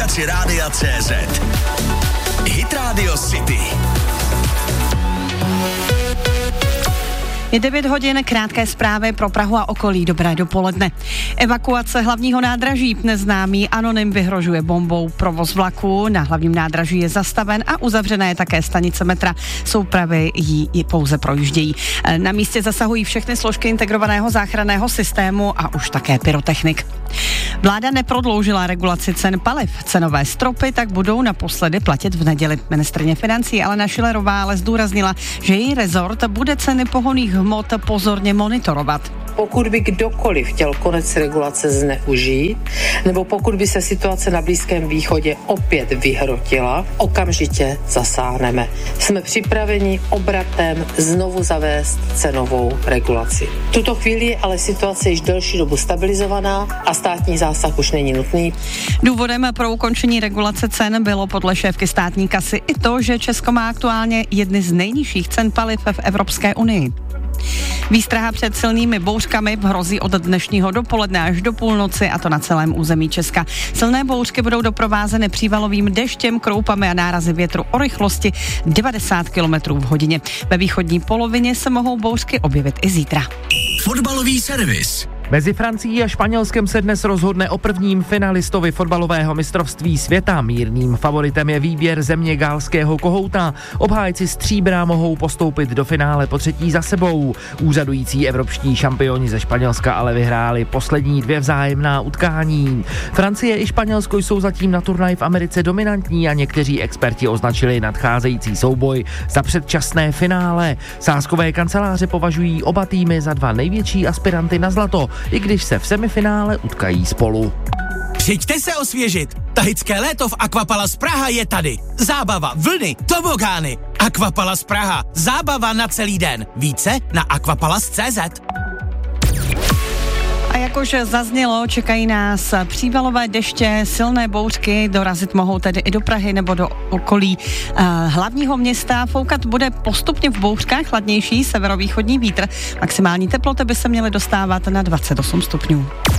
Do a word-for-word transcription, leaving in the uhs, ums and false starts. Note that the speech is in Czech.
aplikaci Rádia C Z. Hit Radio City. Je devět hodin, krátké zprávy pro Prahu a okolí. Dobré dopoledne. Evakuace hlavního nádraží. Neznámý anonym vyhrožuje bombou. Provoz vlaku na hlavním nádraží je zastaven a uzavřená je také stanice metra. Soupravy jí pouze projíždějí. Na místě zasahují všechny složky integrovaného záchranného systému a už také pyrotechnik. Vláda neprodloužila regulaci cen paliv. Cenové stropy tak budou naposledy platit v neděli. Ministryně financí Alena Schillerová ale zdůraznila, že její rezort bude ceny pohonných hmot pozorně monitorovat. Pokud by kdokoliv chtěl konec regulace zneužít, nebo pokud by se situace na Blízkém východě opět vyhrotila, okamžitě zasáhneme. Jsme připraveni obratem znovu zavést cenovou regulaci. V tuto chvíli je ale situace již delší dobu stabilizovaná a státní zásah už není nutný. Důvodem pro ukončení regulace cen bylo podle šéfky státní kasy i to, že Česko má aktuálně jedny z nejnižších cen paliv v Evropské unii. Výstraha před silnými bouřkami hrozí od dnešního dopoledne až do půlnoci, a to na celém území Česka. Silné bouřky budou doprovázeny přívalovým deštěm, kroupami a nárazy větru o rychlosti devadesát kilometrů v hodině. Ve východní polovině se mohou bouřky objevit i zítra. Fotbalový servis. Mezi Francií a Španělskem se dnes rozhodne o prvním finalistovi fotbalového mistrovství světa. Mírným favoritem je výběr země galského kohouta. Obhájci stříbra mohou postoupit do finále po třetí za sebou. Úřadující evropští šampioni ze Španělska ale vyhráli poslední dvě vzájemná utkání. Francie i Španělsko jsou zatím na turnaji v Americe dominantní a někteří experti označili nadcházející souboj za předčasné finále. Sázkové kanceláře považují oba týmy za dva největší aspiranty na zlato, i když se v semifinále utkají spolu. Přijďte se osvěžit. Tahické léto v Aquapalace Praha je tady. Zábava, vlny, tobogány. Aquapalace Praha. Zábava na celý den. Více na aquapalace tečka cé zet. A jakož zaznělo, čekají nás přívalové deště, silné bouřky, dorazit mohou tedy i do Prahy nebo do okolí uh, hlavního města. Foukat bude postupně v bouřkách chladnější severovýchodní vítr. Maximální teploty by se měly dostávat na dvacet osm stupňů.